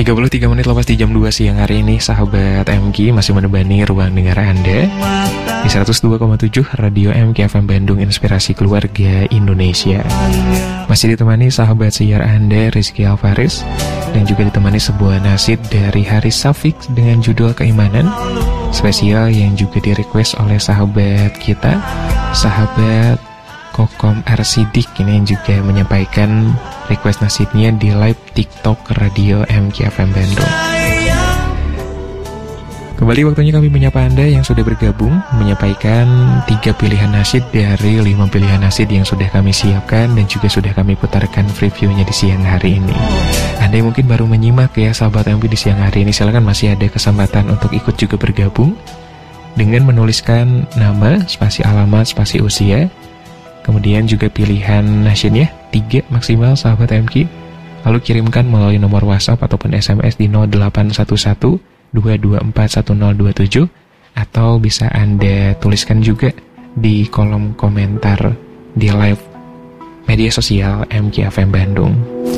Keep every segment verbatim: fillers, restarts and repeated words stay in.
tiga puluh tiga menit lepas di jam dua siang hari ini, sahabat M K masih menemani ruang dengar Anda di seratus dua koma tujuh Radio M K F M Bandung, Inspirasi Keluarga Indonesia. Masih ditemani sahabat siar Anda, Rizky Alvaris, dan juga ditemani sebuah nasid dari Haris Safik dengan judul Keimanan, spesial yang juga di-request oleh sahabat kita, sahabat Kokom Arsidik, ini yang juga menyampaikan request nasidnya di live TikTok Radio M K F M Bandung. Kembali waktunya kami menyapa Anda yang sudah bergabung, menyampaikan tiga pilihan nasid dari lima pilihan nasid yang sudah kami siapkan dan juga sudah kami putarkan previewnya di siang hari ini. Anda yang mungkin baru menyimak ya sahabat M P di siang hari ini, silakan masih ada kesempatan untuk ikut juga bergabung dengan menuliskan nama, spasi alamat, spasi usia, kemudian juga pilihan nasidnya tiga maksimal sahabat M K. Lalu kirimkan melalui nomor WhatsApp ataupun S M S di nol delapan satu satu dua dua empat satu nol dua tujuh, atau bisa Anda tuliskan juga di kolom komentar di live media sosial M K F M Bandung.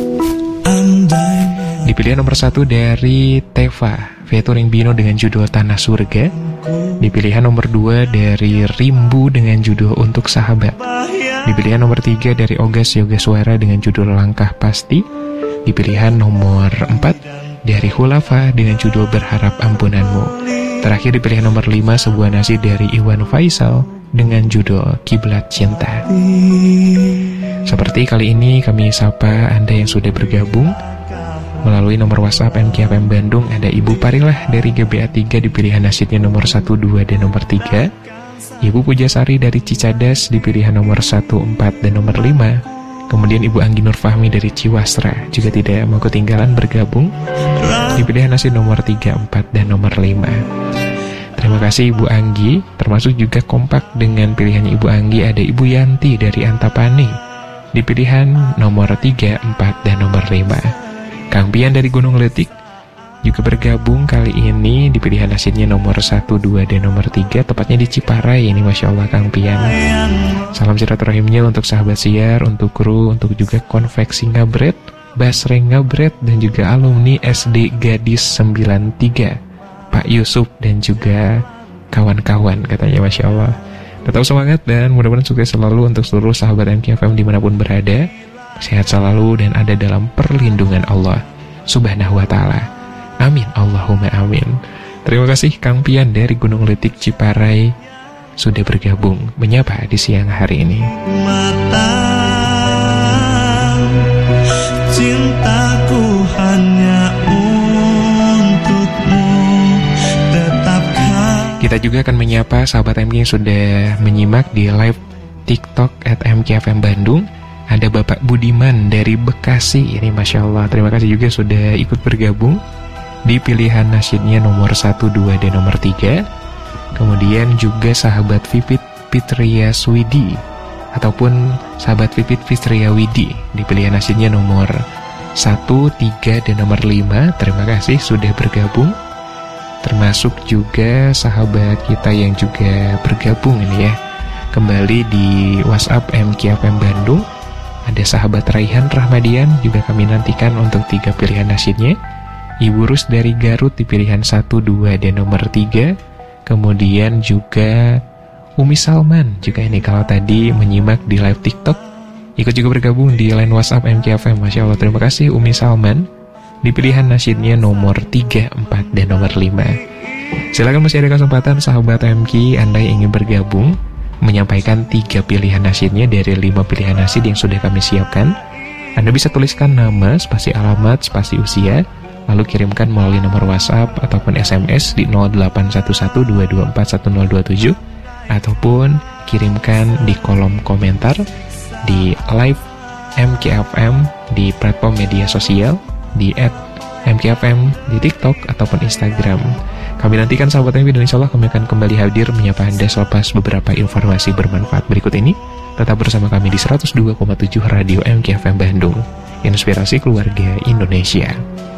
Di pilihan nomor satu dari Teva featuring Bino dengan judul Tanah Surga. Di pilihan nomor dua dari Rimbu dengan judul Untuk Sahabat. Di pilihan nomor tiga dari Ogas Yoga Suara dengan judul Langkah Pasti. Di pilihan nomor empat dari Hulafa dengan judul Berharap Ampunanmu. Terakhir di pilihan nomor lima, sebuah nasid dari Iwan Faisal dengan judul Kiblat Cinta. Seperti kali ini kami sapa Anda yang sudah bergabung melalui nomor WhatsApp M K F M Bandung. Ada Ibu Parilah dari G B A tiga di pilihan nasidnya nomor satu, dua, dan nomor tiga. Ibu Pujasari dari Cicadas di pilihan nomor satu, empat, dan nomor lima. Kemudian Ibu Anggi Nur Fahmi dari Ciwastra juga tidak mau ketinggalan bergabung di pilihan nasid nomor tiga, empat, dan nomor lima. Terima kasih Ibu Anggi. Termasuk juga kompak dengan pilihannya Ibu Anggi ada Ibu Yanti dari Antapani di pilihan nomor tiga, empat, dan nomor lima. Kang Pian dari Gunung Letik juga bergabung kali ini di pilihan nasidnya nomor satu, dua, dan nomor tiga, tepatnya di Ciparai. Ini Masya Allah Kang Pian. Salam silaturahimnya untuk sahabat siar, untuk kru, untuk juga konveksi ngabret, basreng ngabret, dan juga alumni S D Gadis sembilan tiga, Pak Yusuf dan juga kawan-kawan, katanya Masya Allah. Tetap semangat dan mudah-mudahan sukses selalu untuk seluruh sahabat M K F M dimanapun berada. Sehat selalu dan ada dalam perlindungan Allah Subhanahu wa ta'ala. Amin, Allahumma amin. Terima kasih Kang Pian dari Gunung Letik Ciparai sudah bergabung menyapa di siang hari ini. Mata cintaku hanya untukmu, tetapkan. Kita juga akan menyapa sahabat M K yang sudah menyimak di live TikTok at M K F M Bandung. Ada Bapak Budiman dari Bekasi. Ini Masya Allah, terima kasih juga sudah ikut bergabung di pilihan nasidnya nomor satu, dua, dan nomor tiga. Kemudian juga sahabat Vipit Fitria Swidi ataupun sahabat Vipit Fitria Widi di pilihan nasidnya nomor satu, tiga, dan nomor lima. Terima kasih sudah bergabung. Termasuk juga sahabat kita yang juga bergabung ini ya, kembali di WhatsApp M K F M Bandung. Ada sahabat Raihan Rahmadian juga kami nantikan untuk tiga pilihan nasidnya. Ibu Rus dari Garut di pilihan satu, dua, dan nomor tiga. Kemudian juga Umi Salman juga ini kalau tadi menyimak di live TikTok, ikut juga bergabung di line WhatsApp M K F M. Masya Allah, terima kasih Umi Salman di pilihan nasidnya nomor tiga, empat, dan nomor lima. Silakan masih ada kesempatan sahabat M K Anda yang ingin bergabung menyampaikan tiga pilihan nasidnya dari lima pilihan nasid yang sudah kami siapkan. Anda bisa tuliskan nama, spasi alamat, spasi usia, lalu kirimkan melalui nomor WhatsApp ataupun S M S di nol delapan satu satu dua dua empat satu nol dua tujuh, ataupun kirimkan di kolom komentar di live M K F M di platform media sosial di at M K F M di TikTok ataupun Instagram. Kami nantikan sahabat M K dan insya Allah kami akan kembali hadir menyapa Anda selepas beberapa informasi bermanfaat berikut ini. Tetap bersama kami di seratus dua koma tujuh Radio M K F M Bandung, Inspirasi Keluarga Indonesia.